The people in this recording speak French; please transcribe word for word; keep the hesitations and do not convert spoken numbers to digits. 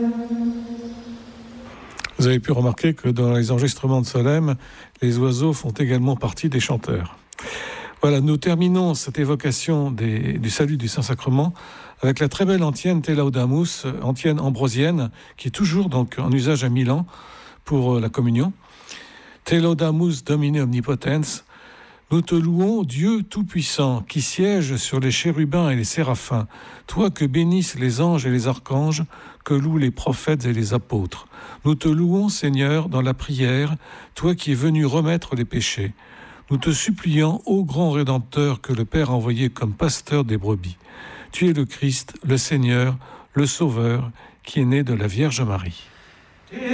Vous avez pu remarquer que dans les enregistrements de Solesmes, les oiseaux font également partie des chanteurs. Voilà, nous terminons cette évocation des, du salut du Saint-Sacrement avec la très belle antienne Te Laudamus, antienne ambrosienne, qui est toujours donc en usage à Milan pour la communion. Te Laudamus Domine Omnipotens. Nous te louons, Dieu Tout-Puissant, qui siège sur les chérubins et les séraphins, toi que bénissent les anges et les archanges, que louent les prophètes et les apôtres. Nous te louons, Seigneur, dans la prière, toi qui es venu remettre les péchés. Nous te supplions, ô grand Rédempteur que le Père a envoyé comme pasteur des brebis. Tu es le Christ, le Seigneur, le Sauveur, qui est né de la Vierge Marie.